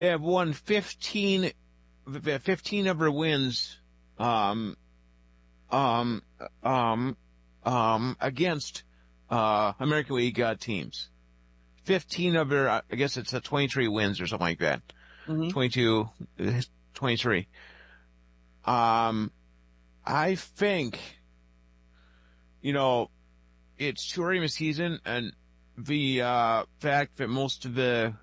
They have won 15 of their wins, against, American League, teams. 15 of their, I guess it's 23 wins or something like that. Mm-hmm. 22, 23. I think, it's too early in the season, and the fact that most of the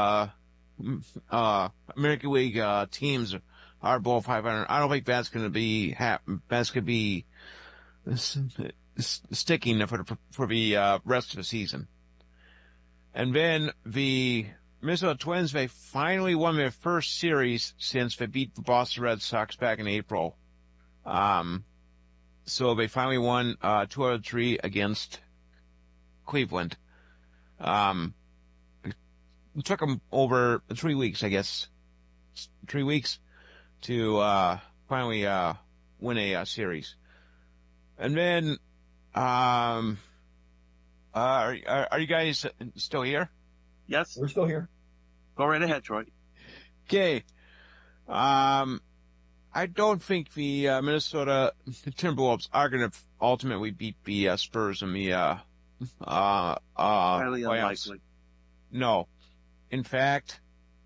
American League teams are below 500, I don't think that's going to be sticking for the rest of the season. And then the Minnesota Twins, they finally won their first series since they beat the Boston Red Sox back in April. So they finally won 2 out of 3 against Cleveland. It took them over 3 weeks, I guess. 3 weeks to finally win a series. And then are you guys still here? Yes. We're still here. Go right ahead, Troy. Okay. I don't think the Minnesota Timberwolves are going to ultimately beat the Spurs in the Highly playoffs. unlikely. No. In fact,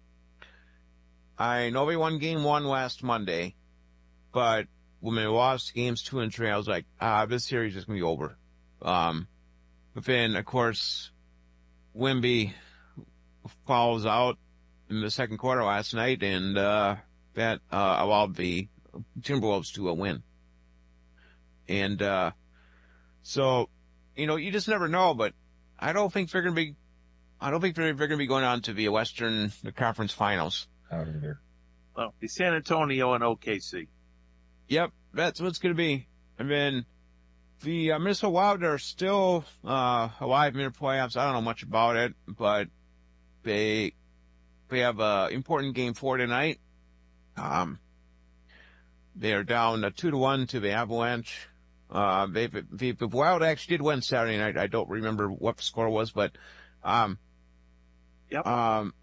I know they won game 1 last Monday, but when they lost games 2 and 3, I was like, this series is going to be over. But then, of course, Wemby fouls out in the second quarter last night, and that allowed the Timberwolves to win. And so, you just never know, but I don't think they're going to be going on to the Western Conference Finals. I don't either. Well, the San Antonio and OKC. Yep, that's what it's going to be. And then the Minnesota Wild are still alive in their playoffs. I don't know much about it, but they have an important game 4 tonight. They are down 2-1 to the Avalanche. The Wild actually did win Saturday night. I don't remember what the score was, but Yep.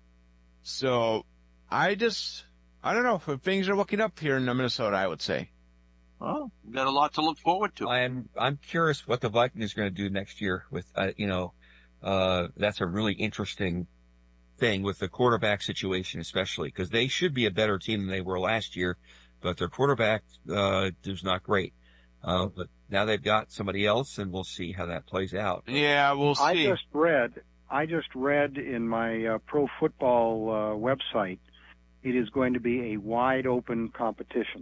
So I don't know, if things are looking up here in Minnesota, I would say. Well, we've got a lot to look forward to. I'm curious what the Vikings are going to do next year with, that's a really interesting thing with the quarterback situation, especially because they should be a better team than they were last year, but their quarterback, is not great. But now they've got somebody else, and we'll see how that plays out. Yeah, we'll see. I just read in my pro football website, it is going to be a wide open competition.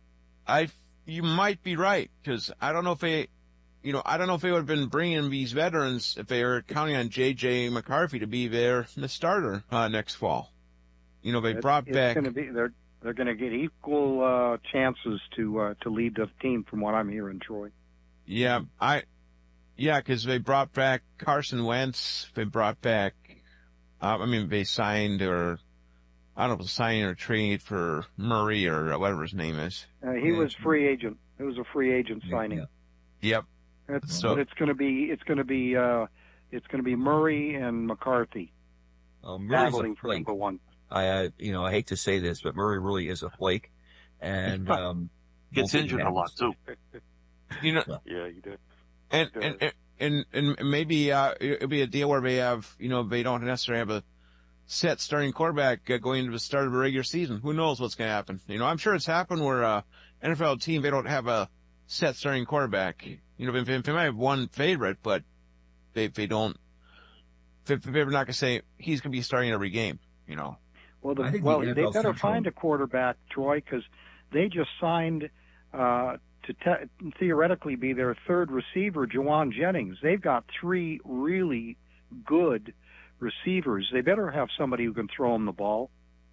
You might be right, because I don't know if they would have been bringing these veterans if they were counting on J.J. McCarthy to be the starter next fall. They brought back. They're going to get equal chances to lead the team, from what I'm hearing, Troy. Yeah, because they brought back Carson Wentz. They brought back. They signed sign or trade for Murray or whatever his name is. He was free agent. It was a free agent signing. Yeah. Yep. But it's going to be Murray and McCarthy. Murray's for number 1. I hate to say this, but Murray really is a flake, and gets injured a lot too. Yeah, you did. And maybe it'll be a deal where they have they don't necessarily have a set starting quarterback going into the start of a regular season. Who knows what's going to happen? I'm sure it's happened where NFL team, they don't have a set starting quarterback. They might have one favorite, but they're not going to say he's going to be starting every game. Well, they better find a quarterback, Troy, because they just signed to theoretically be their third receiver, Jawan Jennings. They've got 3 really good receivers. They better have somebody who can throw them the ball.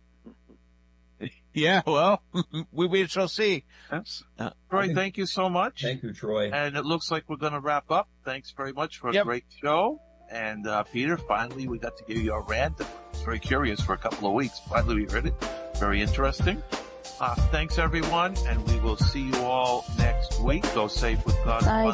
Yeah, well, we shall see. Troy, thank you so much. Thank you, Troy. And it looks like we're going to wrap up. Thanks very much for a great show. And Peter, finally we got to give you a rant. I was very curious for a couple of weeks. Finally we heard it. Very interesting. Thanks everyone, and we will see you all next week. Go safe with God. Bye.